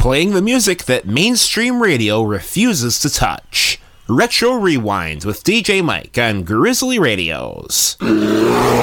playing the music that mainstream radio refuses to touch. Retro Rewind with DJ Mike on Grizzly Radios.